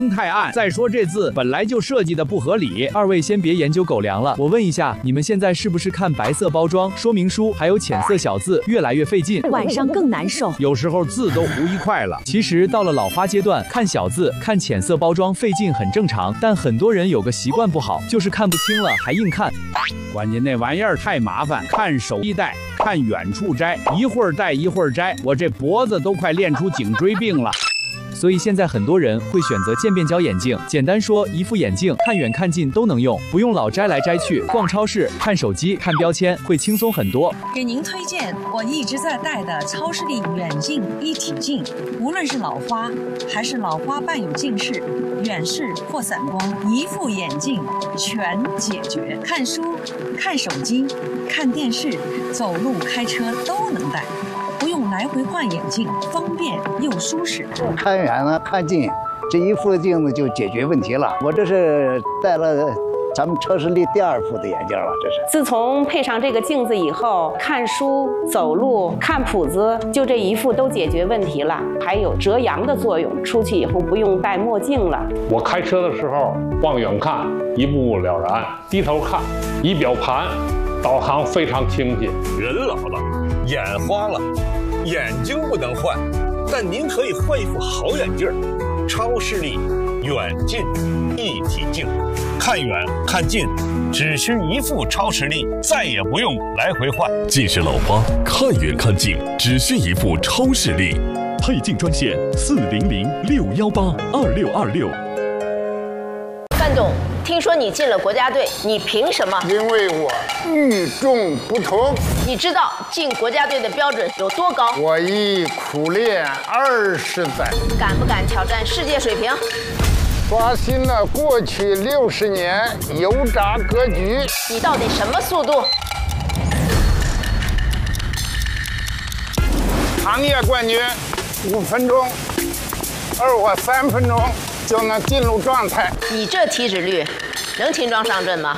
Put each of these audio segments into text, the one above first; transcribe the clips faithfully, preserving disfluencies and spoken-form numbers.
太暗。再说这字本来就设计的不合理。二位先别研究狗粮了，我问一下，你们现在是不是看白色包装、说明书还有浅色小字越来越费劲， 晚上更难受？ 有时候字都糊一块了。其实到了老花阶段，看小字、看浅色包装费劲很正常，但很多人有个习惯不好，就是看不清了还硬看。关键那玩意儿太麻烦，看手一戴，看远处摘，一会儿戴一会儿摘，我这脖子都快练出颈椎病了。所以现在很多人会选择渐变焦眼镜，简单说，一副眼镜看远看近都能用，不用老摘来摘去。逛超市、看手机、看标签会轻松很多。 给您推荐我一直在戴的超视力远近一体镜，无论是老花还是老花伴有近视、远视或散光，一副眼镜全解决。看书、看手机、看电视、走路、开车都能戴。不用来回换眼镜，方便又舒适。 看远了看近，这一副镜子就解决问题了。我这是戴了咱们超视力第二副的眼镜了，这是。 自从配上这个镜子以后，看书、走路、看谱子，就这一副都解决问题了，还有遮阳的作用。出去以后不用戴墨镜了。 我开车的时候往远看，一目了然；低头看，仪表盘导航非常清晰。 人老了，眼花了，眼睛不能换，但您可以换一副好眼镜儿，超视力远近一体镜，看远看近，只需一副超视力，再也不用来回换。 近视老花，看远看近，只需一副超视力。配镜专线四零零六幺八二六二六。 范总，听说你进了国家队，你凭什么？ 因为我与众不同。 你知道进国家队的标准有多高？ 我已苦练二十载。 敢不敢挑战世界水平？ 刷新了过去六十年油炸格局。 你到底什么速度？ 行业冠军，五分钟，而我三分钟就能进入状态。 你这体脂率，能轻装上阵吗？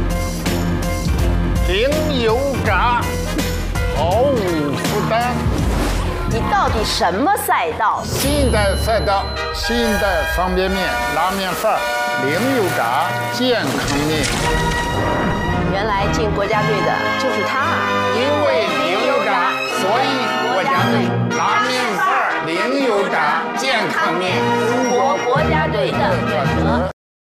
零油炸，毫无负担。 你到底什么赛道？ 新一代赛道，新一代方便面、拉面饭，零油炸，健康面。 原来进国家队的就是他。 因为零油炸，所以国家队拉面饭、零油炸，健康面， 中国国家队的选择。